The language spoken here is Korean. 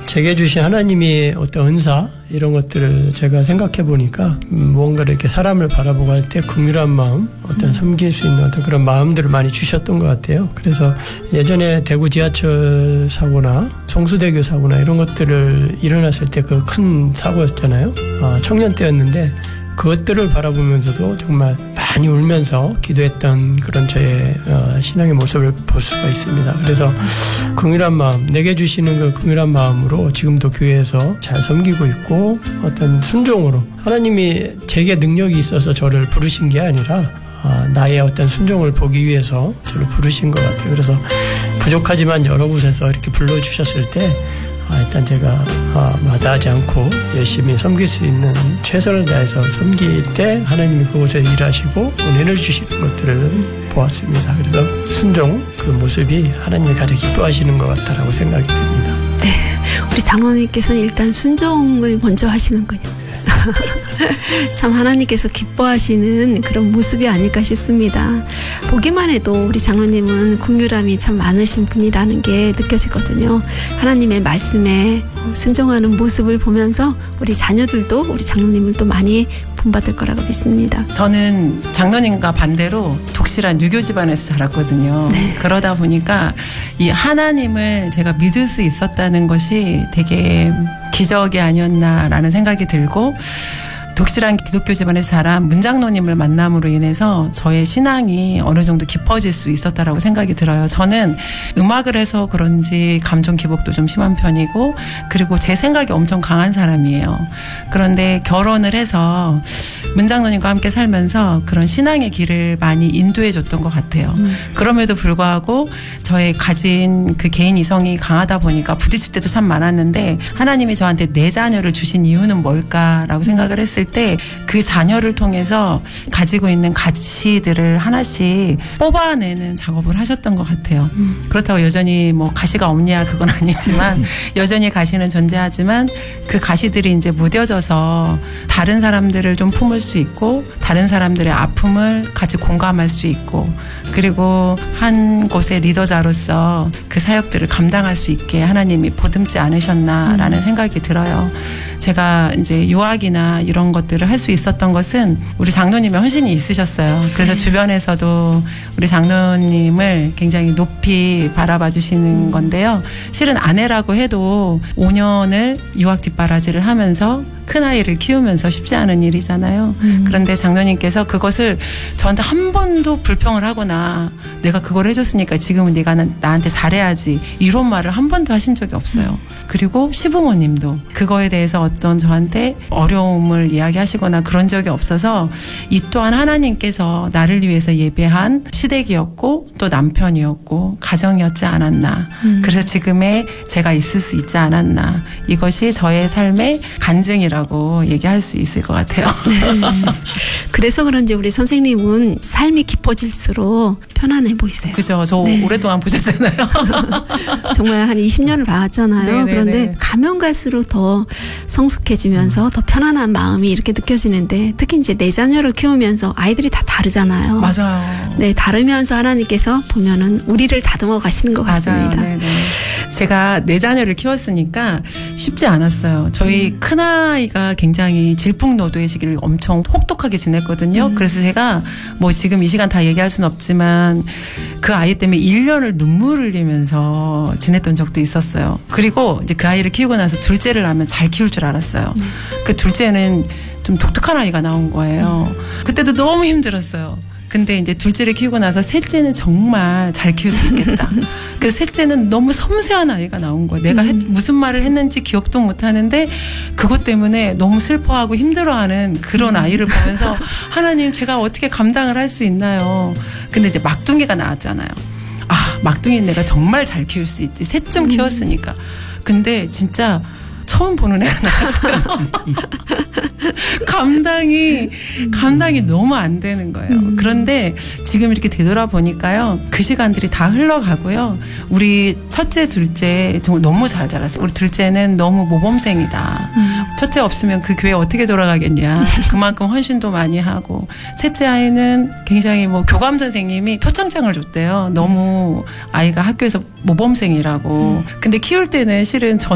제게 주신 하나님의 어떤 은사 이런 것들을 제가 생각해 보니까 무언가를 이렇게 사람을 바라보고 할 때 긍휼한 마음, 어떤 섬길 수 있는 어떤 그런 마음들을 많이 주셨던 것 같아요. 그래서 예전에 대구 지하철 사고나 성수대교 사고나 이런 것들을 일어났을 때 그 큰 사고였잖아요. 청년 때였는데 그것들을 바라보면서도 정말 많이 울면서 기도했던 그런 저의 신앙의 모습을 볼 수가 있습니다. 그래서 긍휼한 마음, 내게 주시는 그 긍휼한 마음으로 지금도 교회에서 잘 섬기고 있고 어떤 순종으로 하나님이 제게 능력이 있어서 저를 부르신 게 아니라 나의 어떤 순종을 보기 위해서 저를 부르신 것 같아요. 그래서 부족하지만 여러 곳에서 이렇게 불러주셨을 때 일단 제가 마다하지 않고 열심히 섬길 수 있는 최선을 다해서 섬길 때 하나님이 그곳에 일하시고 은혜를 주시는 것들을 보았습니다. 그래서 순종 그 모습이 하나님이 가장 기뻐하시는 것 같다라고 생각이 듭니다. 네, 우리 장로님께서는 일단 순종을 먼저 하시는군요. 참 하나님께서 기뻐하시는 그런 모습이 아닐까 싶습니다. 보기만 해도 우리 장로님은 긍휼함이 참 많으신 분이라는 게 느껴지거든요. 하나님의 말씀에 순종하는 모습을 보면서 우리 자녀들도 우리 장로님을 또 많이 본받을 거라고 믿습니다. 저는 장로님과 반대로 독실한 유교 집안에서 자랐거든요. 네. 그러다 보니까 이 하나님을 제가 믿을 수 있었다는 것이 되게 기적이 아니었나라는 생각이 들고, 독실한 기독교 집안에서 자란 문장로님을 만남으로 인해서 저의 신앙이 어느 정도 깊어질 수 있었다라고 생각이 들어요. 저는 음악을 해서 그런지 감정 기복도 좀 심한 편이고, 그리고 제 생각이 엄청 강한 사람이에요. 그런데 결혼을 해서 문장로님과 함께 살면서 그런 신앙의 길을 많이 인도해 줬던 것 같아요. 그럼에도 불구하고 저의 가진 그 개인 이성이 강하다 보니까 부딪힐 때도 참 많았는데, 하나님이 저한테 내 자녀를 주신 이유는 뭘까라고 생각을 했을 때 그 자녀를 통해서 가지고 있는 가시들을 하나씩 뽑아내는 작업을 하셨던 것 같아요. 그렇다고 여전히 뭐 가시가 없냐 그건 아니지만 여전히 가시는 존재하지만 그 가시들이 이제 무뎌져서 다른 사람들을 좀 품을 수 있고 다른 사람들의 아픔을 같이 공감할 수 있고, 그리고 한 곳의 리더자로서 그 사역들을 감당할 수 있게 하나님이 보듬지 않으셨나라는 생각이 들어요. 제가 이제 유학이나 이런 것들을 할 수 있었던 것은 우리 장로님의 헌신이 있으셨어요. 그래서 주변에서도 우리 장로님을 굉장히 높이 바라봐 주시는 건데요. 실은 아내라고 해도 5년을 유학 뒷바라지를 하면서 큰아이를 키우면서 쉽지 않은 일이잖아요. 그런데 장로님께서 그것을 저한테 한 번도 불평을 하거나 내가 그걸 해줬으니까 지금은 네가 나한테 잘해야지 이런 말을 한 번도 하신 적이 없어요. 그리고 시부모님도 그거에 대해서 어떤 저한테 어려움을 이야기하시거나 그런 적이 없어서 이 또한 하나님께서 나를 위해서 예배한 시댁이었고 또 남편이었고 가정이었지 않았나. 그래서 지금의 제가 있을 수 있지 않았나. 이것이 저의 삶의 간증이라고 얘기할 수 있을 것 같아요. 네. 그래서 그런지 우리 선생님은 삶이 깊어질수록 편안해 보이세요. 그죠. 저 네. 오랫동안 보셨잖아요. 정말 한 20년을 봐왔잖아요. 네네네. 그런데 가면 갈수록 더 성숙해지면서 더 편안한 마음이 이렇게 느껴지는데, 특히 이제 내 자녀를 키우면서 아이들이 다 다르잖아요. 맞아요. 네, 다르면서 하나님께서 보면은 우리를 다듬어 가시는 것 같습니다. 맞아요. 네네. 제가 내 자녀를 키웠으니까 쉽지 않았어요. 저희 큰아이가 굉장히 질풍노도의 시기를 엄청 혹독하게 지냈거든요. 그래서 제가 뭐 지금 이 시간 다 얘기할 수는 없지만 그 아이 때문에 1년을 눈물을 흘리면서 지냈던 적도 있었어요. 그리고 이제 그 아이를 키우고 나서 둘째를 낳으면 잘 키울 줄 알았어요. 그 둘째는 좀 독특한 아이가 나온 거예요. 그때도 너무 힘들었어요. 근데 이제 둘째를 키우고 나서 셋째는 정말 잘 키울 수 있겠다. 그 셋째는 너무 섬세한 아이가 나온 거예요. 내가 무슨 말을 했는지 기억도 못 하는데 그것 때문에 너무 슬퍼하고 힘들어하는 그런 아이를 보면서 하나님 제가 어떻게 감당을 할 수 있나요? 근데 이제 막둥이가 나왔잖아요. 아, 막둥이는 내가 정말 잘 키울 수 있지. 셋쯤 키웠으니까. 근데 진짜 처음 보는 애가 나왔어요. 감당이 너무 안 되는 거예요. 그런데 지금 이렇게 되돌아보니까요. 그 시간들이 다 흘러가고요. 우리 첫째, 둘째 정말 너무 잘 자랐어요. 우리 둘째는 너무 모범생이다. 첫째 없으면 그 교회 어떻게 돌아가겠냐. 그만큼 헌신도 많이 하고. 셋째 아이는 굉장히 뭐 교감 선생님이 표창장을 줬대요. 너무 아이가 학교에서 모범생이라고. 근데 키울 때는 실은